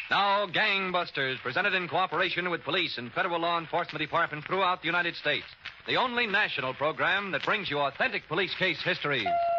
Now, Gangbusters, presented in cooperation with police and federal law enforcement departments throughout the United States. The only national program that brings you authentic police case histories.